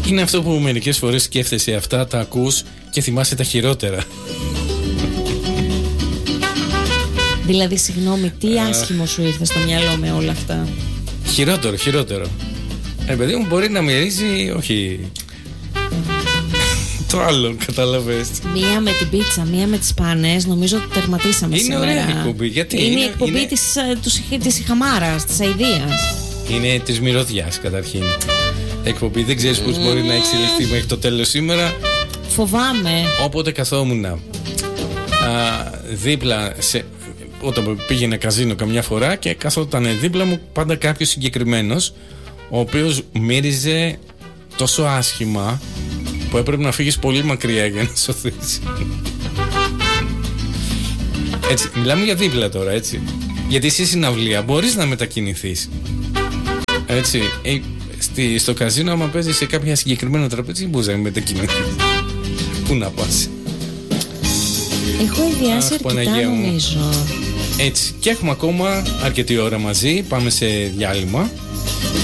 Είναι αυτό που μερικές φορές σκέφτεσαι αυτά, τα ακούς και θυμάσαι τα χειρότερα. Δηλαδή, συγγνώμη, τι άσχημο σου ήρθε στο μυαλό με όλα αυτά? Χειρότερο. Παιδί μου, μπορεί να μυρίζει, όχι το άλλο, καταλαβες. Μία με την πίτσα, μία με τις πάνες. Νομίζω ότι τερματίσαμε είναι σήμερα. Είναι ωραία εκπομπή. Γιατί είναι η εκπομπή της Ιχαμάρας, της αηδίας. Είναι της μυρωδιάς καταρχήν. Εκπομπή, δεν ξέρεις πώς μπορεί να εξελιχθεί μέχρι το τέλος σήμερα. Φοβάμαι. Όποτε καθόμουν δίπλα όταν πήγαινε καζίνο καμιά φορά και καθόταν δίπλα μου πάντα κάποιος συγκεκριμένος, ο οποίος μύριζε τόσο άσχημα που έπρεπε να φύγεις πολύ μακριά για να σωθείς. Έτσι, μιλάμε για δίπλα τώρα, έτσι. Γιατί εσύ στην αυλία μπορείς να μετακινηθείς. Έτσι, στο καζίνο άμα παίζεις σε κάποια συγκεκριμένα τραπέζι μπορείς να μετακινηθείς. Πού να πας? Έχω ιδιάσει αρκετά, νομίζω. Έτσι, και έχουμε ακόμα αρκετή ώρα μαζί. Πάμε σε διάλειμμα